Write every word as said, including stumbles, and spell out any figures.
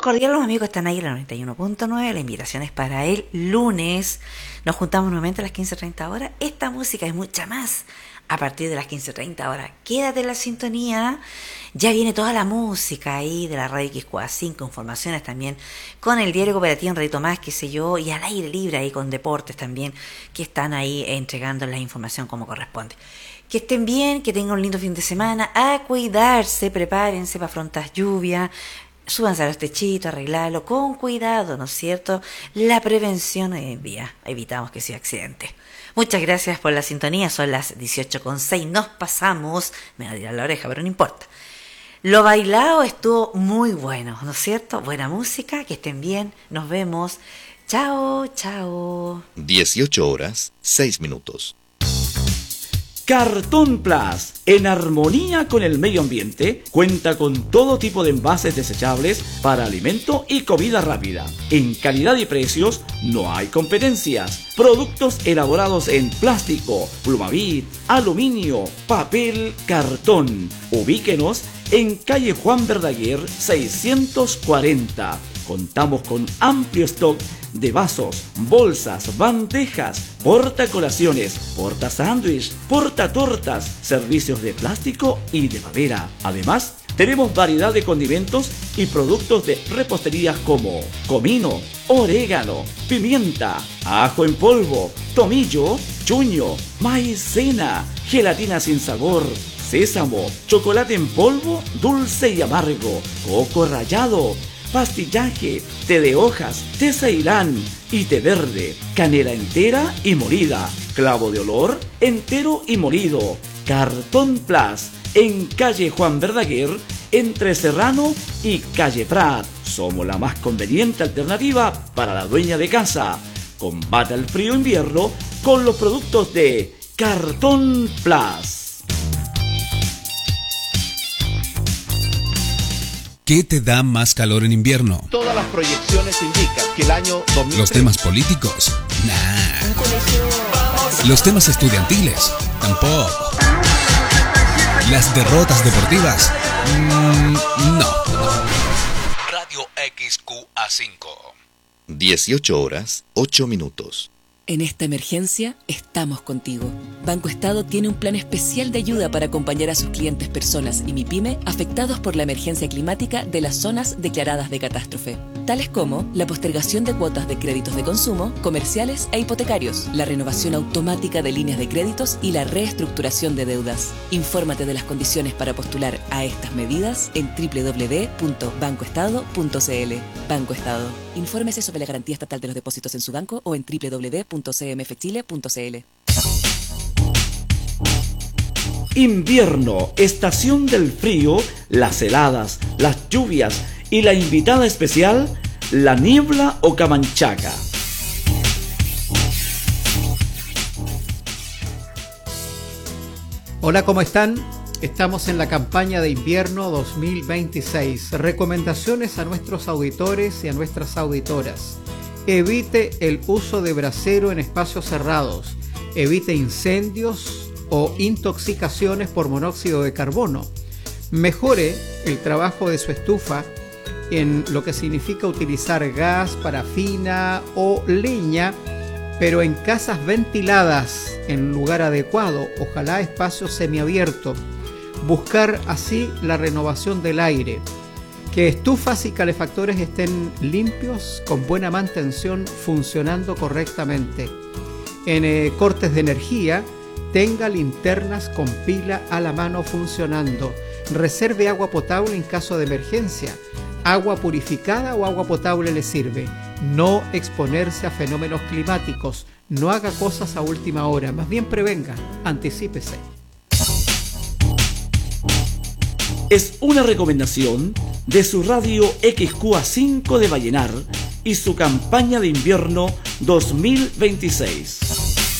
cordiales, los amigos están ahí en la noventa y uno punto nueve. La invitación es para el lunes. Nos juntamos nuevamente a las quince treinta horas. Esta música y mucha más a partir de las quince treinta horas. Quédate en la sintonía. Ya viene toda la música ahí de la Radio X Q A cinco, informaciones también con el Diario Cooperativo en Radio Tomás, qué sé yo, y al aire libre ahí con deportes también, que están ahí entregando la información como corresponde. Que estén bien, que tengan un lindo fin de semana, a cuidarse, prepárense para afrontar lluvia, súbanse a los techitos, arreglarlo con cuidado, ¿no es cierto? La prevención hoy en día, evitamos que sea accidente. Muchas gracias por la sintonía, son las dieciocho con seis, nos pasamos, me va a tirar la oreja, pero no importa. Lo bailado estuvo muy bueno, ¿no es cierto? Buena música, que estén bien, nos vemos. Chao, chao. dieciocho horas, seis minutos. Cartón Plus, en armonía con el medio ambiente, cuenta con todo tipo de envases desechables para alimento y comida rápida. En calidad y precios no hay competencias. Productos elaborados en plástico, plumavit, aluminio, papel, cartón. Ubíquenos en calle Juan Verdaguer seiscientos cuarenta. Contamos con amplio stock de vasos, bolsas, bandejas, portacolaciones, porta sándwich, porta tortas, servicios de plástico y de madera. Además, tenemos variedad de condimentos y productos de repostería como comino, orégano, pimienta, ajo en polvo, tomillo, chuño, maicena, gelatina sin sabor, sésamo, chocolate en polvo, dulce y amargo, coco rallado, pastillaje, té de hojas, té ceilán y té verde, canela entera y molida, clavo de olor entero y molido. Cartón Plus, en calle Juan Verdaguer, entre Serrano y calle Prat. Somos la más conveniente alternativa para la dueña de casa. Combate el frío invierno con los productos de Cartón Plus. ¿Qué te da más calor en invierno? Todas las proyecciones indican que el año dos mil treinta... ¿Los temas políticos? Nah. ¿Los temas estudiantiles? Tampoco. ¿Las derrotas deportivas? Mm, no. Radio X Q A cinco. dieciocho horas, ocho minutos. En esta emergencia, estamos contigo. Banco Estado tiene un plan especial de ayuda para acompañar a sus clientes, personas y MIPYME afectados por la emergencia climática de las zonas declaradas de catástrofe, tales como la postergación de cuotas de créditos de consumo, comerciales e hipotecarios, la renovación automática de líneas de créditos y la reestructuración de deudas. Infórmate de las condiciones para postular a estas medidas en doble u doble u doble u punto banco estado punto c l. Banco Estado. Infórmese sobre la garantía estatal de los depósitos en su banco o en doble u doble u doble u punto c m f chile punto c l. Invierno, estación del frío, las heladas, las lluvias y la invitada especial, la niebla o camanchaca. Hola, ¿cómo están? Estamos en la campaña de invierno dos mil veintiséis. Recomendaciones a nuestros auditores y a nuestras auditoras. Evite el uso de brasero en espacios cerrados. Evite incendios o intoxicaciones por monóxido de carbono. Mejore el trabajo de su estufa en lo que significa utilizar gas, parafina o leña, pero en casas ventiladas, en lugar adecuado, ojalá espacio semiabierto. Buscar así la renovación del aire. Que estufas y calefactores estén limpios, con buena mantención, funcionando correctamente. En eh, cortes de energía, tenga linternas con pila a la mano funcionando. Reserve agua potable en caso de emergencia. Agua purificada o agua potable le sirve. No exponerse a fenómenos climáticos. No haga cosas a última hora. Más bien prevenga. Anticípese. Es una recomendación de su radio X Q A cinco de Vallenar y su campaña de invierno dos mil veintiséis.